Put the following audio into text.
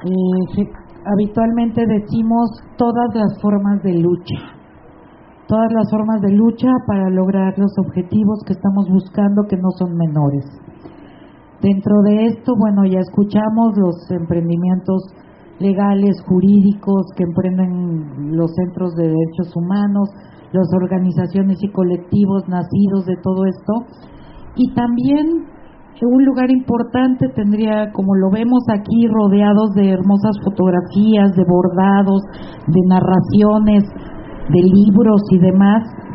Habitualmente decimos todas las formas de lucha para lograr los objetivos que estamos buscando, que no son menores. Dentro de esto, bueno, ya escuchamos los emprendimientos legales, jurídicos que emprenden los centros de derechos humanos, las organizaciones y colectivos nacidos de todo esto, y también un lugar importante tendría, como lo vemos aquí, rodeados de hermosas fotografías, de bordados, de narraciones, de libros y demás,